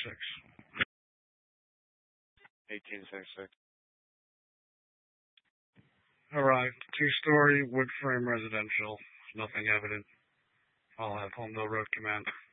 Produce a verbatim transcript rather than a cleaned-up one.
sixty-six. eighteen seventy-six. Arrived. Two-story wood frame residential. Nothing evident. I'll have Homedale Road Command.